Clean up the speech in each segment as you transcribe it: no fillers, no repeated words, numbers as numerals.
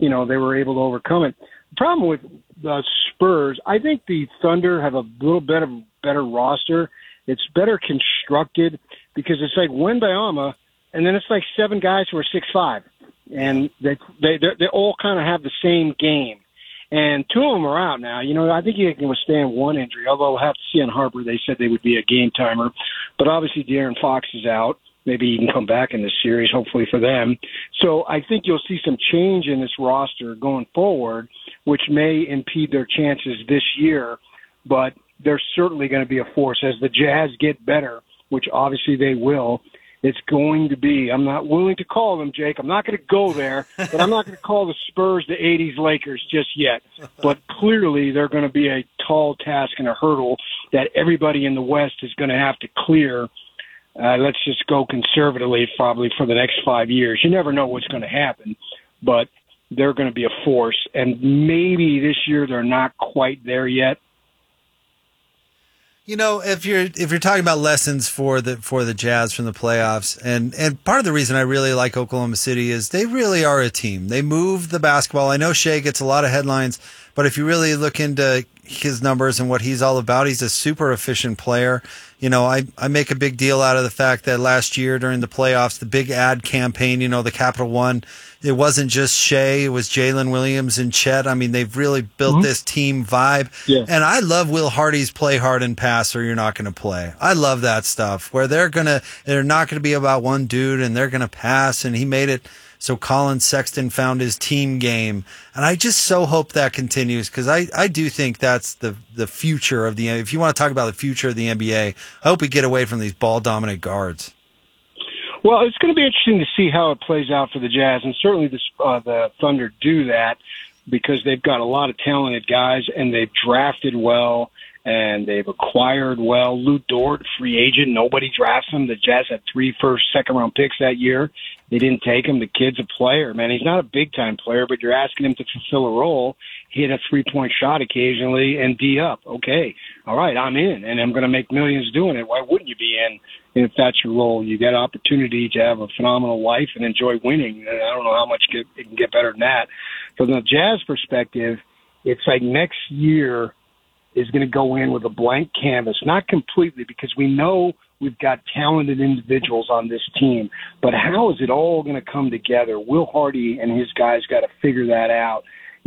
they were able to overcome it. The problem with the Spurs, I think the Thunder have a little bit of better roster. It's better constructed because it's like Wembanyama, and then it's like 7 guys who are 6'5", and they all kind of have the same game. And 2 of them are out now. I think he can withstand one injury, although we'll have to see on Harper. They said they would be a game timer. But obviously De'Aaron Fox is out. Maybe he can come back in this series, hopefully for them. So I think you'll see some change in this roster going forward, which may impede their chances this year. But they're certainly going to be a force. As the Jazz get better, which obviously they will, it's going to be, I'm not willing to call them, Jake. I'm not going to go there, but I'm not going to call the Spurs the 80s Lakers just yet. But clearly they're going to be a tall task and a hurdle that everybody in the West is going to have to clear. Let's just go conservatively probably for the next 5 years. You never know what's going to happen, but they're going to be a force. And maybe this year they're not quite there yet. If you're talking about lessons for the Jazz from the playoffs, and part of the reason I really like Oklahoma City is they really are a team. They move the basketball. I know Shea gets a lot of headlines, but if you really look into his numbers and what he's all about, he's a super efficient player. I make a big deal out of the fact that last year during the playoffs, the big ad campaign, the Capital One, it wasn't just Shea, it was Jalen Williams and Chet. I mean, they've really built this team vibe. Yeah. And I love Will Hardy's play hard and pass or you're not going to play. I love that stuff where they're not going to be about one dude and they're going to pass. And he made it so Colin Sexton found his team game. And I just so hope that continues because I do think that's the future of if you want to talk about the future of the NBA, I hope we get away from these ball-dominant guards. Well, it's going to be interesting to see how it plays out for the Jazz, and certainly the Thunder do that because they've got a lot of talented guys, and they've drafted well, and they've acquired well. Lou Dort, free agent, nobody drafts him. The Jazz had 3 first, second-round picks that year. They didn't take him. The kid's a player, man. He's not a big-time player, but you're asking him to fulfill a role, hit a three-point shot occasionally, and D up. Okay, all right, I'm in, and I'm going to make millions doing it. Why wouldn't you be in if that's your role? You get an opportunity to have a phenomenal life and enjoy winning. I don't know how much it can get better than that. From the Jazz perspective, it's like next year is going to go in with a blank canvas, not completely because we know we've got talented individuals on this team, but how is it all going to come together? Will Hardy and his guys got to figure that out.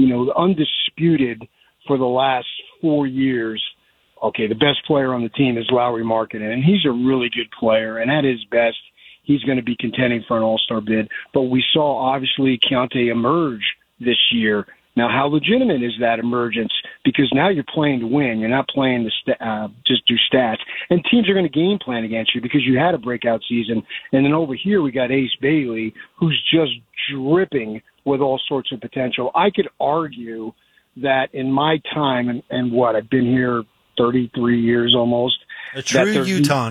Undisputed for the last 4 years, okay, the best player on the team is Lauri Markkanen, and he's a really good player, and at his best, he's going to be contending for an all-star bid. But we saw, obviously, Keontae emerge this year. Now, how legitimate is that emergence? Because now you're playing to win. You're not playing to just do stats. And teams are going to game plan against you because you had a breakout season. And then over here we got Ace Bailey, who's just dripping with all sorts of potential. I could argue that in my time, and what, I've been here 33 years almost. A true Utah.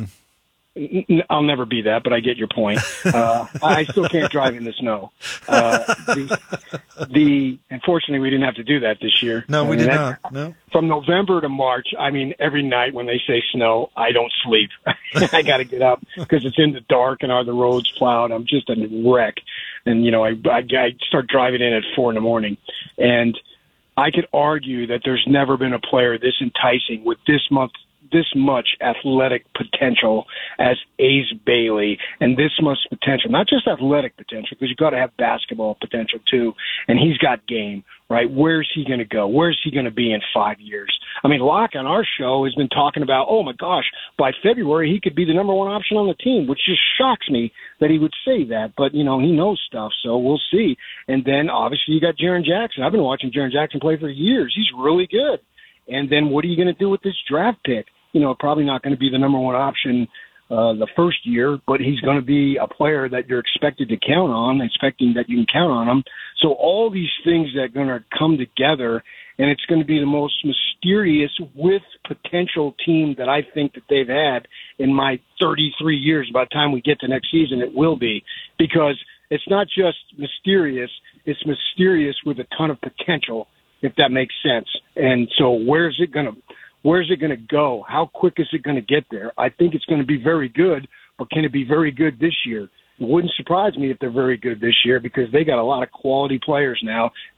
I'll never be that, but I get your point. I still can't drive in the snow. Unfortunately, we didn't have to do that this year. No, we did not. No. From November to March, every night when they say snow, I don't sleep. I got to get up because it's in the dark and are the roads plowed. I'm just a wreck. And, I start driving in at 4 a.m. And I could argue that there's never been a player this enticing with this much athletic potential as Ace Bailey, and this much potential, not just athletic potential, because you've got to have basketball potential too, and he's got game, right? Where's he going to go? Where's he going to be in 5 years? Locke on our show has been talking about, oh my gosh, by February he could be the number one option on the team, which just shocks me that he would say that, but he knows stuff, so we'll see. And then obviously you got Jaren Jackson. I've been watching Jaren Jackson play for years. He's really good. And then what are you going to do with this draft pick? Probably not going to be the number one option the first year, but he's going to be a player that you're expecting that you can count on him. So all these things that are going to come together, and it's going to be the most mysterious with potential team that I think that they've had in my 33 years. By the time we get to next season, it will be, because it's not just mysterious, it's mysterious with a ton of potential, if that makes sense. And so where's it going to go? How quick is it going to get there? I think it's going to be very good, but can it be very good this year? It wouldn't surprise me if they're very good this year because they got a lot of quality players now.